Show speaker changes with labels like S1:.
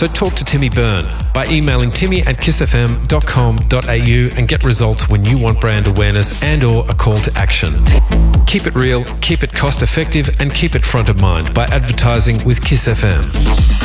S1: So talk to Timmy Byrne by emailing timmy@kissfm.com.au and get results when you want brand awareness and or a call to action. Keep it real, keep it cost effective and keep it front of mind by advertising with Kiss FM.